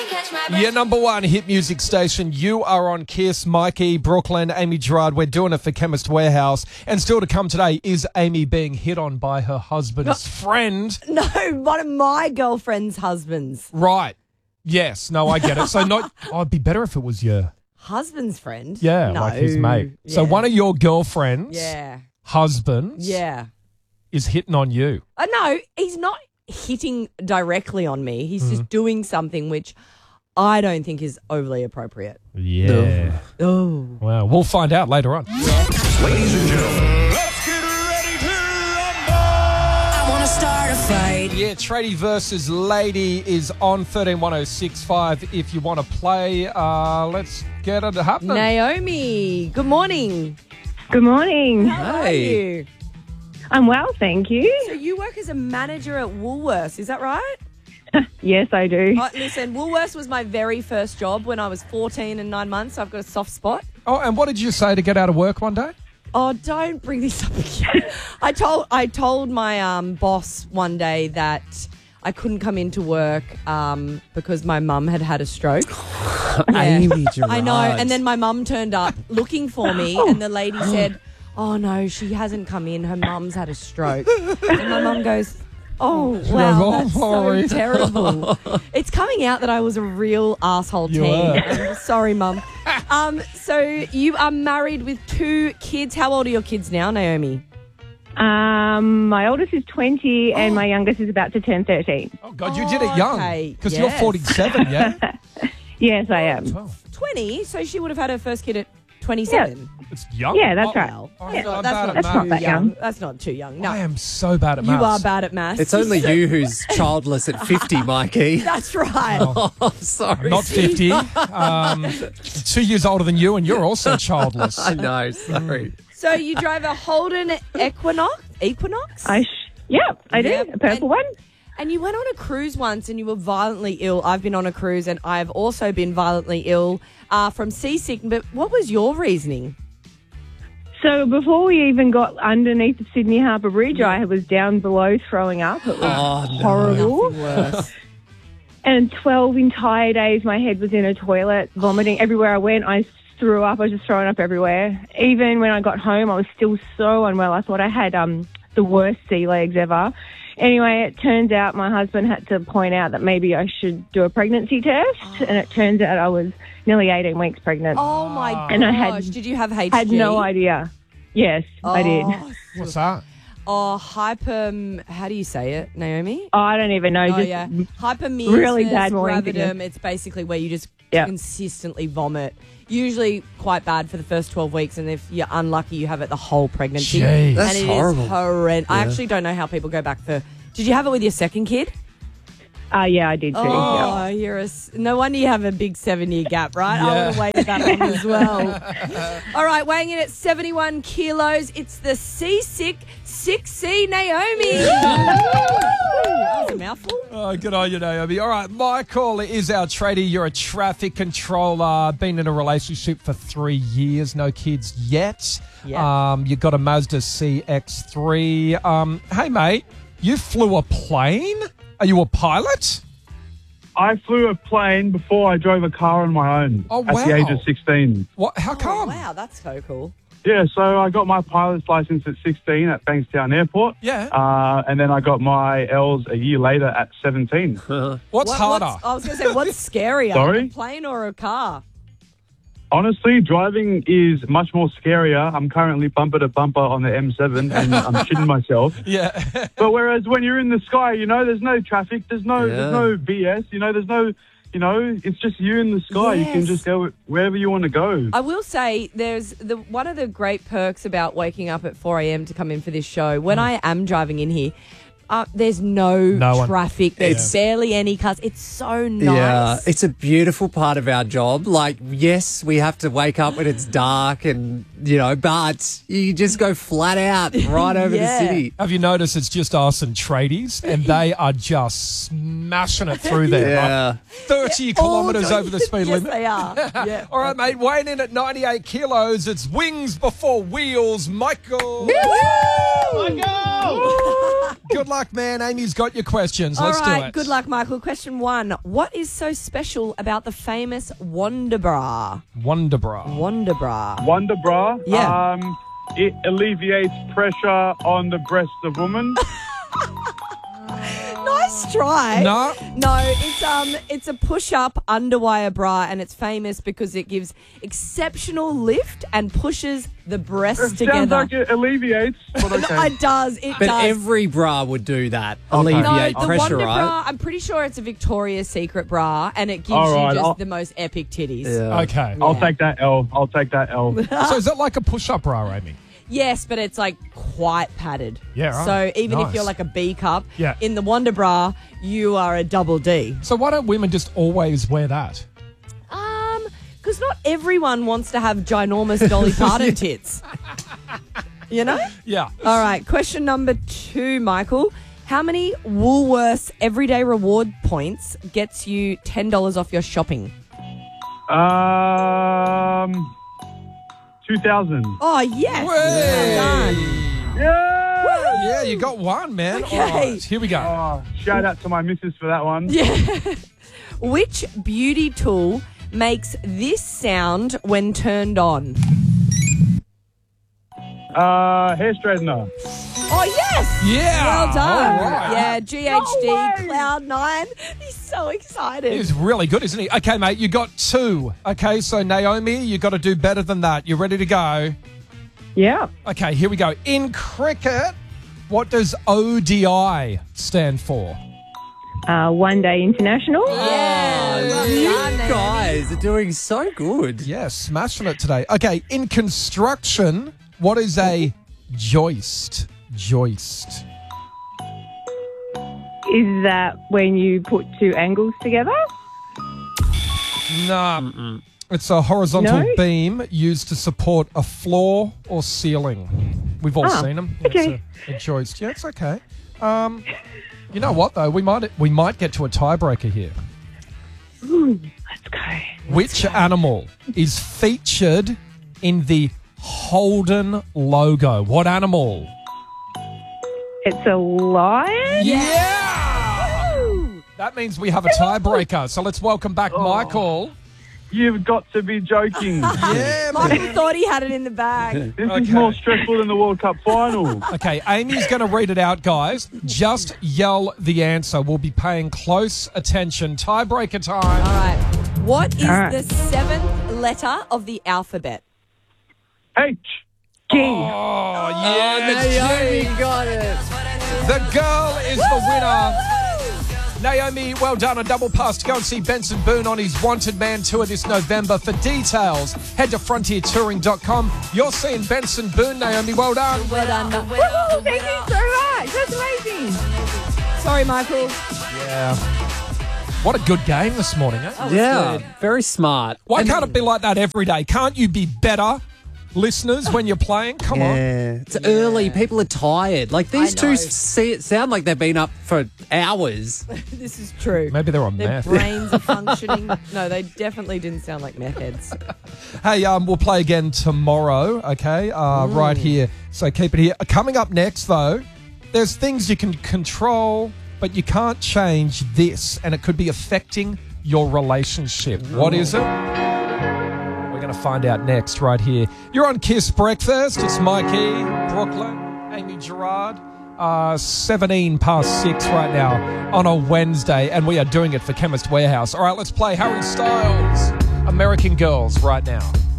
Your number one hit music station. You are on Kiss. Mikey, Brooklyn, Amy Gerard. We're doing it for Chemist Warehouse. And still to come today is Amy being hit on by her husband's friend. No, one of my girlfriend's husbands. Right. Yes. No, I get it. So it'd be better if it was your Husband's friend? Yeah, No. like his mate. Yeah. So one of your girlfriends, Yeah. husbands, Yeah. is hitting on you. No, he's not hitting directly on me. He's just doing something which I don't think is overly appropriate. Yeah. Oh. Well, we'll find out later on. Ladies and gentlemen, let's get ready to rumble! I want to start a fight. Yeah, Tradie versus Lady is on 131065 if you want to play. Let's get it happening. Naomi, good morning. Good morning. How are you? I'm well, thank you. So you work as a manager at Woolworths, is that right? Yes, I do. Listen, Woolworths was my very first job when I was 14 and 9 months. So I've got a soft spot. Oh, and what did you say to get out of work one day? Oh, don't bring this up again. I told my boss one day that I couldn't come into work because my mum had a stroke. Amy Gerard. I know. And then my mum turned up looking for me, and the lady said, "Oh no, she hasn't come in. Her mum's had a stroke." And my mum goes, "Oh wow, that's so terrible." It's coming out that I was a real asshole You teen. were. I'm sorry, Mum. So you are married with 2 kids. How old are your kids now, Naomi? My oldest is 20 and my youngest is about to turn 13. Oh, God, you did it young. Okay, Because you're yes. 47, yeah? Yes, I am. 20, so she would have had her first kid at 27. It's young. Yeah, that's right. Well, I'm that's bad not at That's maths. not too that young. young. That's not too young. No, I am so bad at you maths. are bad at maths. It's only you who's childless at 50, Mikey. That's right. Oh, sorry. Not 50. 2 years older than you, and you're also childless. I know, sorry. So you drive a Holden Equinox? Yep, I do. Yep. A purple one. And you went on a cruise once and you were violently ill. I've been on a cruise and I've also been violently ill from seasick. But what was your reasoning? So before we even got underneath the Sydney Harbour Bridge, I was down below throwing up. It was horrible. Worse. And 12 entire days my head was in a toilet, vomiting. Everywhere I went, I threw up. I was just throwing up everywhere. Even when I got home, I was still so unwell. I thought I had the worst sea legs ever. Anyway, it turns out my husband had to point out that maybe I should do a pregnancy test. And it turns out I was nearly 18 weeks pregnant. Oh, my gosh. And I had- Did you have HG? Had no idea. Yes, I did. What's that? Oh, how do you say it, Naomi? I don't even know. Oh, Just yeah. Hypermesis really bad morning gravidum. sickness. It's basically where you just Yeah. consistently vomit. Usually quite bad for the first 12 weeks, and if you're unlucky, you have it the whole pregnancy. Jeez. That's and it horrible. is horrendous. I Yeah. actually don't know how people go back for... Did you have it with your second kid? Yeah, I did too. Oh, Yeah. no wonder you have a big 7-year gap, right? I Yeah. would have waited that long as well. All right, weighing in at 71 kilos, it's the Seasick 6C Naomi. That was a mouthful. Oh, good on you, Naomi. All right, Michael is our tradie. You're a traffic controller. Been in a relationship for 3 years. No kids yet. Yeah. You've got a Mazda CX-3. Hey, mate, you flew a plane? Are you a pilot? I flew a plane before I drove a car on my own Oh, at the age wow. of 16. What? How come? Oh, wow, that's so cool. Yeah, so I got my pilot's license at 16 at Bankstown Airport. Yeah. And then I got my L's a year later at 17. What's harder? I was going to say, what's scarier, Sorry? a plane or a car? Honestly, driving is much more scarier. I'm currently bumper to bumper on the M7 and I'm shitting myself. Yeah. But whereas when you're in the sky, there's no traffic, there's no BS, there's no, it's just you in the sky. You can Yes. just go wherever you want to go. I will say there's one of the great perks about waking up at 4 a.m. to come in for this show. When I am driving in here, there's no one. traffic. There's barely any cars. It's so nice. Yeah, it's a beautiful part of our job. Like, yes, we have to wake up when it's dark and, but you just go flat out right over Yeah. the city. Have you noticed it's just us and tradies, and they are just smashing it through there. Yeah. Like 30 kilometres over the speed yes, limit. they are. Yeah. All right, mate, weighing in at 98 kilos, it's wings before wheels, Michael. Good luck, man. Amy's got your questions. All Let's do right, it. good luck, Michael. Question 1. What is so special about the famous Wonder Bra? Wonder Bra. Wonder Bra. Wonder Bra. Yeah. It alleviates pressure on the breasts of women. Nice try. No. No, it's a push-up underwire bra, and it's famous because it gives exceptional lift and pushes the breasts Sounds together. like it alleviates, but okay. It does. It But does. every bra would do that. No, Alleviate the pressure, Wonder right? Bra, I'm pretty sure it's a Victoria's Secret bra, and it gives All right, you just I'll- the most epic titties. Yeah. Okay. I'll take that L. I'll take that L. So is it like a push-up bra, Amy? Yes, but it's like quite padded. Yeah, right. So even Nice. if you're like a B cup, Yeah. in the Wonder Bra, you are a double D. So why don't women just always wear that? Because not everyone wants to have ginormous Dolly Parton tits. You know? Yeah. All right, question number 2, Michael. How many Woolworths Everyday Reward points gets you $10 off your shopping? 2,000. Oh, yes. Way. Well done. Yeah. Yeah, you got one, man. Okay. All right, here we go. Oh, shout out to my missus for that one. Which beauty tool makes this sound when turned on? Hair straightener. Oh, yes. Yeah. Well done. All right. Yeah, GHD Cloud9. He's so excited. He's really good, isn't he? Okay, mate, you got 2. Okay, so Naomi, you got to do better than that. You ready to go? Yeah. Okay, here we go. In cricket, what does ODI stand for? One Day International. Yeah, well You done, Naomi. guys are doing so good. Yeah, smashing it today. Okay, in construction, what is a joist? Joist. Is that when you put two angles together? Nah. It's a horizontal No? beam used to support a floor or ceiling. We've all Oh, seen them. okay. It's a joist. Yeah, it's okay. You know what though? We might get to a tiebreaker here. Let's go. Which animal is featured in the Holden logo? What animal? It's a lion. Yeah! That means we have a tiebreaker. So let's welcome back Michael. You've got to be joking. Yeah, man. Michael thought he had it in the bag. This Okay. is more stressful than the World Cup final. Okay, Amy's going to read it out, guys. Just yell the answer. We'll be paying close attention. Tiebreaker time. All right. What is All right. the 7th letter of the alphabet? H. Oh, yeah, Naomi got it. the girl is the winner. Naomi, well done. A double pass to go and see Benson Boone on his Wanted Man tour this November. For details, head to frontiertouring.com. You're seeing Benson Boone, Naomi. Well done. Well done. Woo, thank you so much. That's amazing. Sorry, Michael. Yeah. What a good game this morning, eh? Yeah, good. very smart. Why can't it be like that every day? Can't you be better, listeners, when you're playing? Come on. It's early. People are tired. Like these I know. two sound like they've been up for hours. This is true. Maybe they're on Their meth. brains are functioning. No, they definitely didn't sound like meth heads. Hey, we'll play again tomorrow, okay? Right here. So keep it here. Coming up next, though, there's things you can control, but you can't change this, and it could be affecting your relationship. What is it? We're going to find out next right here. You're on Kiss Breakfast. It's Mikey, Brooklyn, Amy Gerard. 17 past 6 right now on a Wednesday, and we are doing it for Chemist Warehouse. All right, let's play Harry Styles, American Girls right now.